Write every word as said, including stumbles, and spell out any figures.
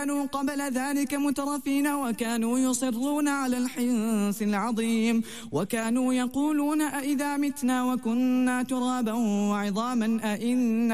كانوا قبل ذلك مترفين وكانوا يصرون على الحنث العظيم وكانوا يقولون أئذا متنا وكنا ترابا وعظاما أئنا